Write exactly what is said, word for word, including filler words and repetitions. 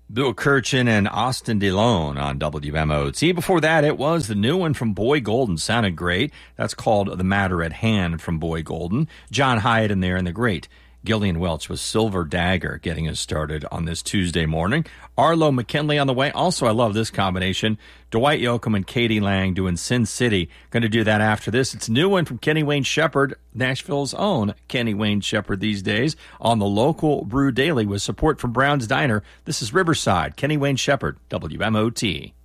Bill Kirchen and Austin DeLone on W M O T. Before that, it was the new one from Boy Golden. Sounded great. That's called The Matter at Hand from Boy Golden. John Hyatt in there and the great Gillian Welch with Silver Dagger getting us started on this Tuesday morning. Arlo McKinley on the way. Also, I love this combination. Dwight Yoakam and Katie Lang doing Sin City. Going to do that after this. It's a new one from Kenny Wayne Shepherd, Nashville's own Kenny Wayne Shepherd these days, on the local Brew Daily with support from Brown's Diner. This is Riverside, Kenny Wayne Shepherd, W M O T.